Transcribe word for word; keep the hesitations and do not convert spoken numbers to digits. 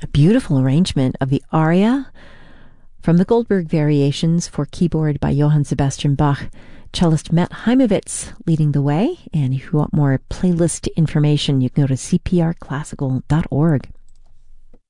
A beautiful arrangement of the aria from the Goldberg Variations for keyboard by Johann Sebastian Bach. Cellist Matt Heimovitz leading the way. And if you want more playlist information, you can go to c p r classical dot org.